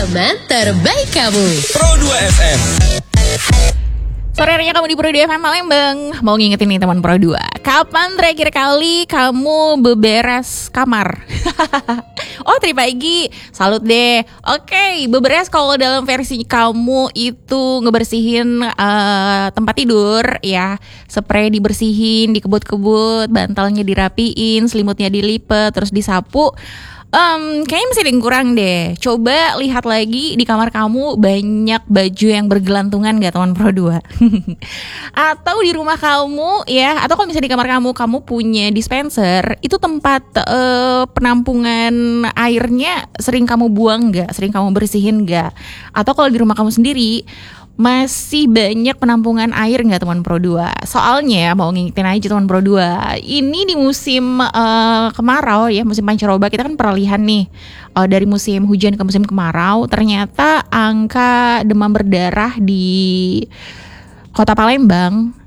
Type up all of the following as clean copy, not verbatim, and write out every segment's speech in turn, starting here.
teman terbaik kamu. Pro 2 FM. Sore harinya kamu di Pro 2 FM Palembang. Mau ngingetin nih teman Pro 2, kapan terakhir kali kamu beberes kamar? Oh, tadi pagi. Salut deh. Oke, beberes kalau dalam versi kamu itu ngebersihin tempat tidur ya. Spray dibersihin, dikebut-kebut, bantalnya dirapiin, selimutnya dilipet, terus disapu. Kayaknya masih ada yang kurang deh. Coba lihat lagi di kamar kamu banyak baju yang bergelantungan gak teman Pro 2? Atau di rumah kamu ya, atau kalau misalnya di kamar kamu punya dispenser, itu tempat penampungan airnya sering kamu buang gak? Sering kamu bersihin gak? Atau kalau di rumah kamu sendiri masih banyak penampungan air nggak teman Pro 2? Soalnya mau ngingetin aja teman Pro 2, ini di musim kemarau ya, musim pancaroba, kita kan peralihan nih dari musim hujan ke musim kemarau. Ternyata angka demam berdarah di kota Palembang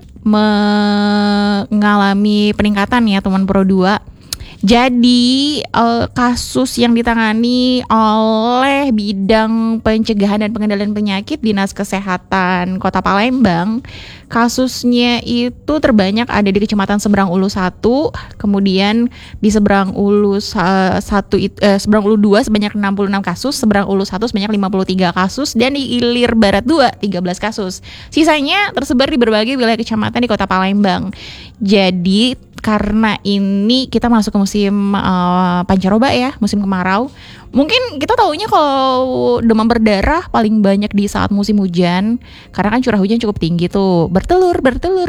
mengalami peningkatan ya teman Pro 2. Jadi kasus yang ditangani oleh bidang pencegahan dan pengendalian penyakit Dinas Kesehatan Kota Palembang, kasusnya itu terbanyak ada di Kecamatan Seberang Ulu 1, kemudian di Seberang Ulu 1 Seberang Ulu 2 sebanyak 66 kasus, Seberang Ulu 1 sebanyak 53 kasus, dan di Ilir Barat 2 13 kasus. Sisanya tersebar di berbagai wilayah kecamatan di Kota Palembang. Jadi karena ini kita masuk ke musim pancaroba ya, musim kemarau. Mungkin kita taunya kalau demam berdarah paling banyak di saat musim hujan, karena kan curah hujan cukup tinggi tuh, bertelur.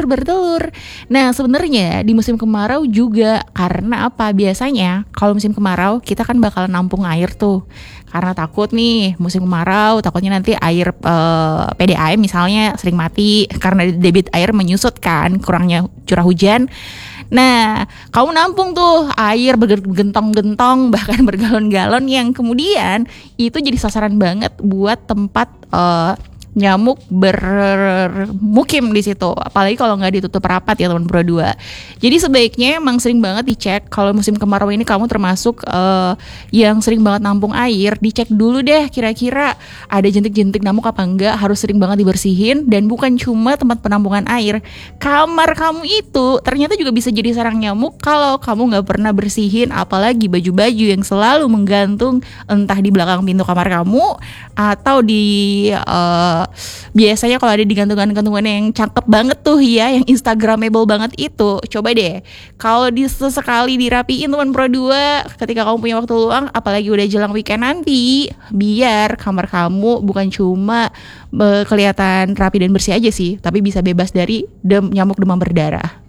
Nah sebenarnya di musim kemarau juga, karena apa? Biasanya kalau musim kemarau kita kan bakalan nampung air tuh, karena takut nih musim kemarau, takutnya nanti air PDAM misalnya sering mati karena debit air menyusut kan, kurangnya curah hujan. Nah, kamu nampung tuh air bergentong-gentong, bahkan bergalon-galon, yang kemudian itu jadi sasaran banget buat tempat nyamuk bermukim di situ. Apalagi kalau nggak ditutup rapat ya teman Pro 2. Jadi sebaiknya emang sering banget dicek kalau musim kemarau ini kamu termasuk yang sering banget nampung air. Dicek dulu deh kira-kira ada jentik-jentik nyamuk apa enggak. Harus sering banget dibersihin. Dan bukan cuma tempat penampungan air, kamar kamu itu ternyata juga bisa jadi sarang nyamuk kalau kamu nggak pernah bersihin. Apalagi baju-baju yang selalu menggantung entah di belakang pintu kamar kamu atau di biasanya kalau ada di gantungan-gantungan yang cakep banget tuh ya, yang instagramable banget itu, coba deh kalau sesekali dirapiin teman Pro 2 ketika kamu punya waktu luang, apalagi udah jelang weekend nanti, biar kamar kamu bukan cuma kelihatan rapi dan bersih aja sih, tapi bisa bebas dari nyamuk demam berdarah.